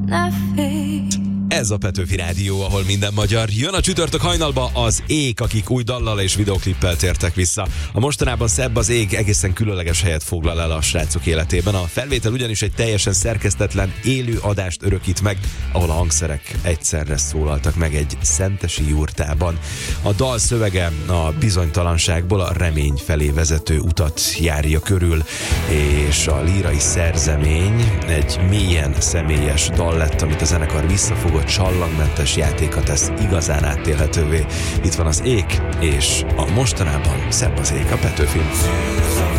Ez a Petőfi Rádió, ahol minden magyar. Jön a csütörtök hajnalba az Ék, akik új dallal és videoklippel tértek vissza. A mostanában szebb az Ék egészen különleges helyet foglal el a srácok életében. A felvétel ugyanis egy teljesen szerkesztetlen, élő adást örökít meg, ahol a hangszerek egyszerre szólaltak meg egy szentesi jurtában. A dal szövege a bizonytalanságból a remény felé vezető utat járja körül, és a lírai szerzemény egy mélyen személyes dal lett, amit a zenekar visszafogott, csallagmentes játéka tesz igazán átélhetővé. Itt van az Ék, és a mostanában szebb az Ék a Petőfin.